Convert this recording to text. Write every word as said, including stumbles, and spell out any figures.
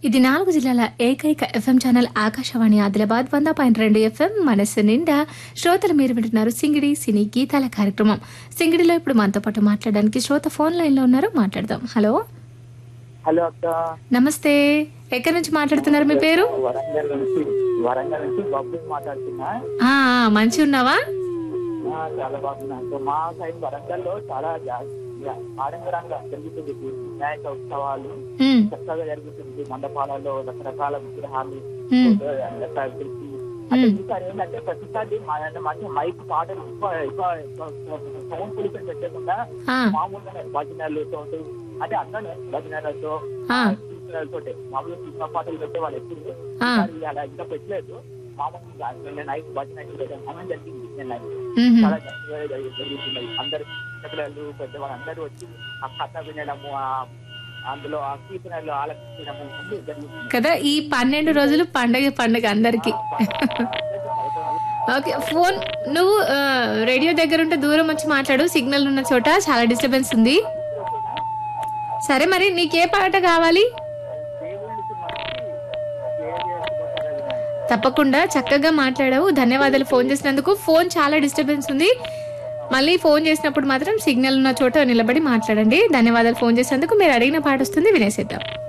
ఇది నాలుగు జిల్లాల ఏకైక ఎఫ్ఎం ఛానల్ ఆకాశవాణి ఆదిలాబాద్ వంద పాయింట్ రెండు ఎఫ్ఎం మనస్సు నిండా. శ్రోతలు మీరు వింటున్నారు సింగిడి సినీ గీతాల కార్యక్రమం. సింగిడిలో ఇప్పుడు మనతో పాటు మాట్లాడడానికి శ్రోత ఫోన్ లైన్ లో ఉన్నారు, మాట్లాడదాం. హలో హలో అక్క, నమస్తే. ఎక్కడి నుంచి మాట్లాడుతున్నారు, మీ పేరు? వరంగల్ నుంచి వరంగల్ నుంచి బాబు మాట్లాడుతున్నా. ఆ మంచి ఉన్నావా? ఆ, చాలా బాగున్నా. సో మా సైడ్ వరంగల్ లో చాలా ఆడంబరంగా జరుగుతుంది వినాయక ఉత్సవాలు, ఉమ్, చక్కగా జరుగుతుంది. మండపాలలో రకరకాల విగ్రహాలు ఉమ్, పెట్టి అంటే ఈసారి ఏంటంటే ప్రతిసారి మంచి మైక్ పాటలు ఎక్కువ ఎక్కువ సౌండ్ పొల్యూషన్ పెట్టకుండా ఆ, మామూలుగా భజనలు తోటి అంటే అందరూ భజనలతో ఆ, తోటే మామూలుగా సినిమా పాటలు పెట్టే వాళ్ళు ఎప్పుడు ఆ, అలా ఇంకా పెట్టలేదు. మామూలుగా నైట్ భజన సమయం జరిగింది. నైట్ ఉమ్, చాలా చక్కగా జరుగుతున్నాయి. అందరు పిల్లలు పెద్దవాళ్ళు అందరూ వచ్చి ఆ కథ వినడము, ఆ అందులో ఆ కీర్తనలు ఆలకించడము అన్ని జరుగుతుంది కదా. ఈ పన్నెండు రోజులు పండగ పండగ అందరికి. ఓకే, ఫోన్ నువ్వు ఆ, రేడియో దగ్గర ఉంటే దూరం వచ్చి మాట్లాడు, సిగ్నల్ ఉన్న చోట చాలా డిస్టర్బెన్స్ ఉంది. సరే, మరి నీకే పాట కావాలి? తప్పకుండా, చక్కగా మాట్లాడావు, ధన్యవాదాలు ఫోన్ చేసినందుకు. ఫోన్ చాలా డిస్టర్బెన్స్ ఉంది, మళ్ళీ ఫోన్ చేసినప్పుడు మాత్రం సిగ్నల్ ఉన్న చోట నిలబడి మాట్లాడండి. ధన్యవాదాలు ఫోన్ చేసినందుకు. మీరు అడిగిన పాట వస్తుంది, వినేసేద్దాం.